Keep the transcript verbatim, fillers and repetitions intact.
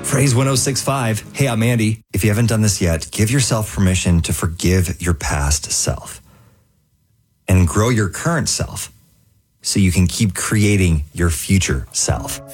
Phrase one oh six five. Hey, I'm Andy. If you haven't done this yet, give yourself permission to forgive your past self and grow your current self so you can keep creating your future self.